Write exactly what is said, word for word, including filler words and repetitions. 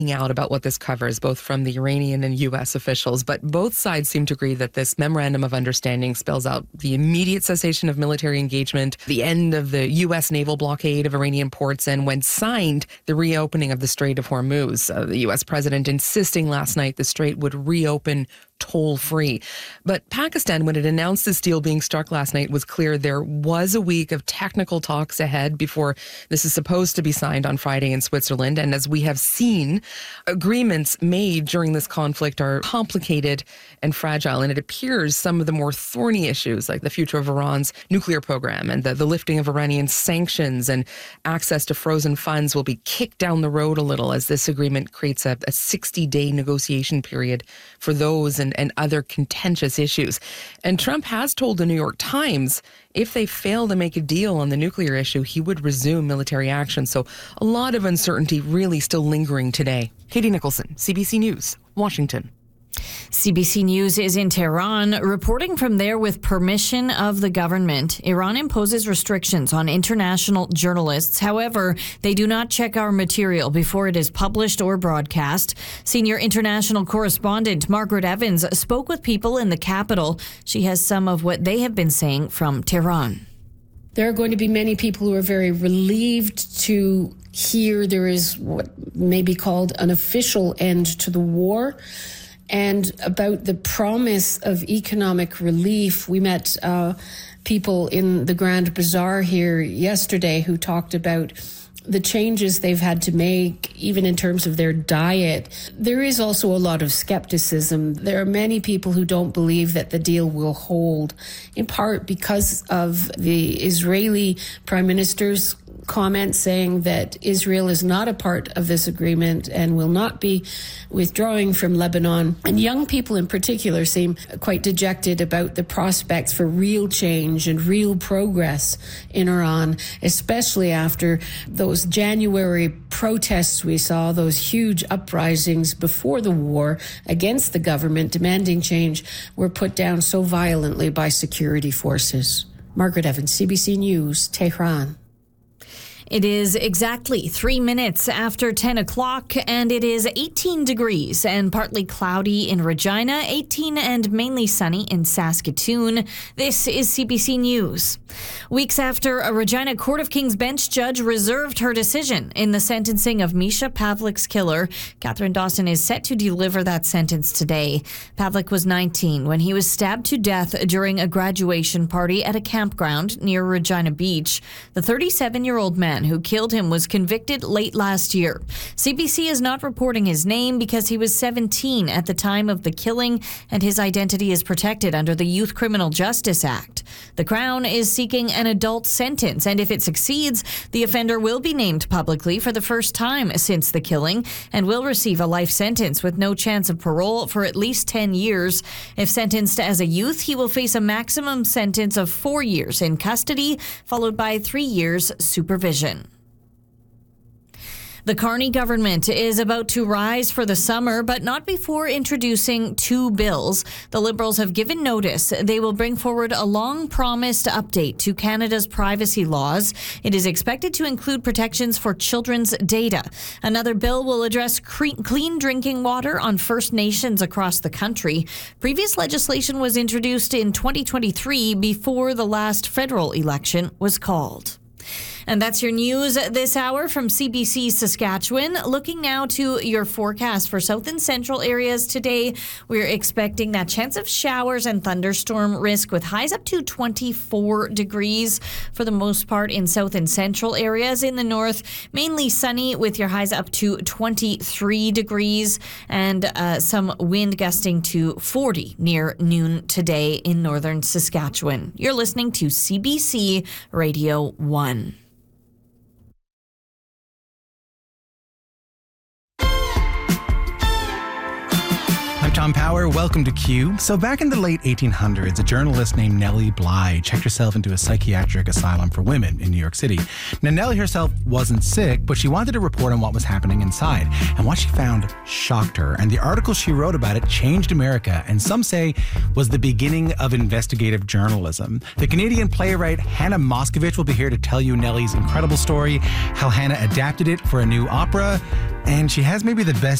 out about what this covers, both from the Iranian and U S officials, but both sides seem to agree that this memorandum of understanding spells out the immediate cessation of military engagement, the end of the U S naval blockade of Iranian ports, and when signed, the reopening of the Strait of Hormuz. Uh, the U S president insisting last night the strait would reopen toll-free. But Pakistan, when it announced this deal being struck last night, was clear there was a week of technical talks ahead before this is supposed to be signed on Friday in Switzerland. And as we have seen, agreements made during this conflict are complicated and fragile. And it appears some of the more thorny issues, like the future of Iran's nuclear program and the, the lifting of Iranian sanctions and access to frozen funds, will be kicked down the road a little as this agreement creates a sixty-day negotiation period for those and and other contentious issues. And Trump has told the New York Times if they fail to make a deal on the nuclear issue, he would resume military action. So a lot of uncertainty really still lingering today. Katie Nicholson, C B C News, Washington. C B C News is in Tehran, reporting from there with permission of the government. Iran imposes restrictions on international journalists. However, they do not check our material before it is published or broadcast. Senior international correspondent Margaret Evans spoke with people in the capital. She has some of what they have been saying from Tehran. There are going to be many people who are very relieved to hear there is what may be called an official end to the war. And about the promise of economic relief, we met uh, people in the Grand Bazaar here yesterday who talked about the changes they've had to make, even in terms of their diet. There is also a lot of skepticism. There are many people who don't believe that the deal will hold, in part because of the Israeli Prime Minister's comment saying that Israel is not a part of this agreement and will not be withdrawing from Lebanon. And young people in particular seem quite dejected about the prospects for real change and real progress in Iran, especially after those January protests we saw, those huge uprisings before the war against the government demanding change, were put down so violently by security forces. Margaret Evans, C B C News, Tehran. It is exactly three minutes after ten o'clock, and it is eighteen degrees and partly cloudy in Regina, eighteen and mainly sunny in Saskatoon. This is C B C News. Weeks after a Regina Court of King's Bench judge reserved her decision in the sentencing of Misha Pavlik's killer, Catherine Dawson is set to deliver that sentence today. Pavlik was nineteen when he was stabbed to death during a graduation party at a campground near Regina Beach. The thirty-seven-year-old man who killed him was convicted late last year. C B C is not reporting his name because he was seventeen at the time of the killing, and his identity is protected under the Youth Criminal Justice Act. The Crown is seeking an adult sentence, and if it succeeds, the offender will be named publicly for the first time since the killing and will receive a life sentence with no chance of parole for at least ten years. If sentenced as a youth, he will face a maximum sentence of four years in custody, followed by three years supervision. The Carney government is about to rise for the summer, but not before introducing two bills. The Liberals have given notice they will bring forward a long-promised update to Canada's privacy laws. It is expected to include protections for children's data. Another bill will address cre- clean drinking water on First Nations across the country. Previous legislation was introduced in twenty twenty-three before the last federal election was called. And that's your news this hour from C B C Saskatchewan. Looking now to your forecast for south and central areas today. We're expecting that chance of showers and thunderstorm risk with highs up to twenty-four degrees for the most part in south and central areas. In the north, mainly sunny with your highs up to twenty-three degrees and uh, some wind gusting to forty near noon today in northern Saskatchewan. You're listening to C B C Radio one. Tom Power. Welcome to Q. So back in the late eighteen hundreds, a journalist named Nellie Bly checked herself into a psychiatric asylum for women in New York City. Now, Nellie herself wasn't sick, but she wanted to report on what was happening inside. And what she found shocked her. And the article she wrote about it changed America, and some say was the beginning of investigative journalism. The Canadian playwright Hannah Moscovich will be here to tell you Nellie's incredible story, how Hannah adapted it for a new opera, and she has maybe the best